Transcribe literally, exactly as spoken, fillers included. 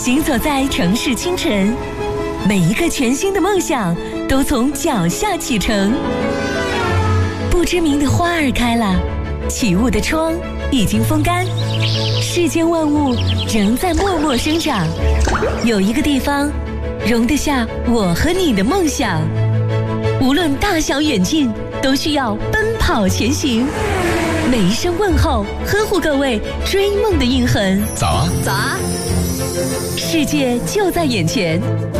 行走在城市清晨，每一个全新的梦想都从脚下启程。不知名的花儿开了，起雾的窗已经风干，世间万物仍在默默生长。有一个地方容得下我和你的梦想，无论大小远近，都需要奔跑前行。每一声问候，呵护各位追梦的印痕。 早啊， 早啊！ 世界就在眼前，